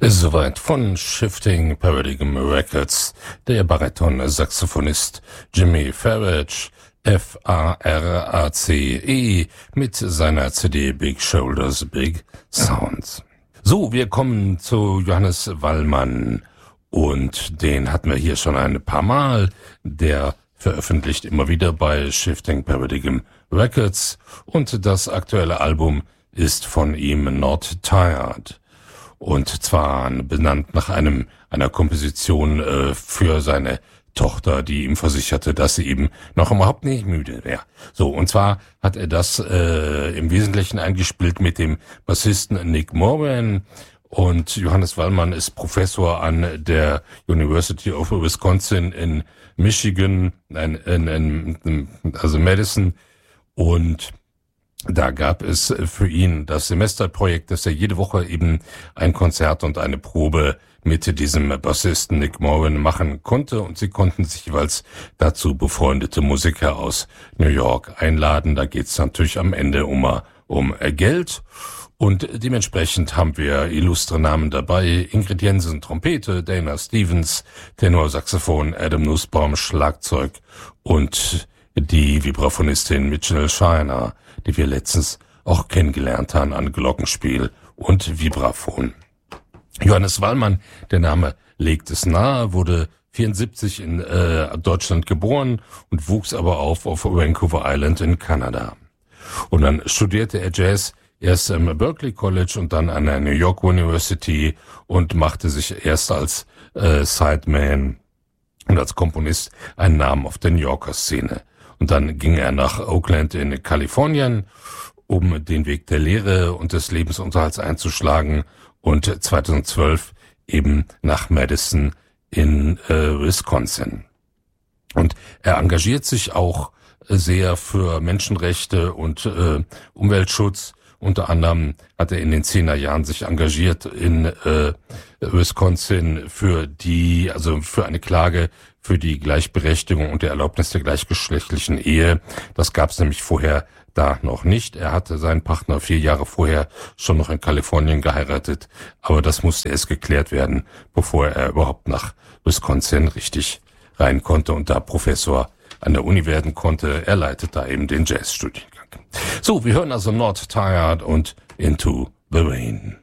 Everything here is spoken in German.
Soweit von Shifting Paradigm Records, der Bariton-Saxophonist Jimmy Farage, F-A-R-A-C-E, mit seiner CD Big Shoulders, Big Sounds. So, wir kommen zu Johannes Wallmann und den hatten wir hier schon ein paar Mal. Der veröffentlicht immer wieder bei Shifting Paradigm Records und das aktuelle Album ist von ihm Not Tired. Und zwar benannt nach einer Komposition für seine Tochter, die ihm versicherte, dass sie eben noch überhaupt nicht müde wäre. So, und zwar hat er das im Wesentlichen eingespielt mit dem Bassisten Nick Moran. Und Johannes Wallmann ist Professor an der University of Wisconsin in Michigan, also Madison. Und da gab es für ihn das Semesterprojekt, dass er jede Woche eben ein Konzert und eine Probe mit diesem Bassisten Nick Moran machen konnte, und sie konnten sich jeweils dazu befreundete Musiker aus New York einladen. Da geht's natürlich am Ende um Geld, und dementsprechend haben wir illustre Namen dabei: Ingrid Jensen Trompete, Dana Stevens Tenorsaxophon, Adam Nussbaum Schlagzeug und die Vibraphonistin Mitchell Shiner, die wir letztens auch kennengelernt haben an Glockenspiel und Vibraphon. Johannes Wallmann, der Name legt es nahe, wurde 1974 in Deutschland geboren und wuchs aber auf Vancouver Island in Kanada. Und dann studierte er Jazz erst am Berklee College und dann an der New York University und machte sich erst als Sideman und als Komponist einen Namen auf der New Yorker Szene. Und dann ging er nach Oakland in Kalifornien, um den Weg der Lehre und des Lebensunterhalts einzuschlagen, und 2012 eben nach Madison in Wisconsin. Und er engagiert sich auch sehr für Menschenrechte und Umweltschutz. Unter anderem hat er in den 10er Jahren sich engagiert in Wisconsin für eine Klage für die Gleichberechtigung und die Erlaubnis der gleichgeschlechtlichen Ehe. Das gab es nämlich vorher da noch nicht. Er hatte seinen Partner 4 Jahre vorher schon noch in Kalifornien geheiratet, aber das musste erst geklärt werden, bevor er überhaupt nach Wisconsin richtig rein konnte und da Professor an der Uni werden konnte. Er leitet da eben den Jazzstudiengang. So, wir hören also Not Tired und Into the Rain.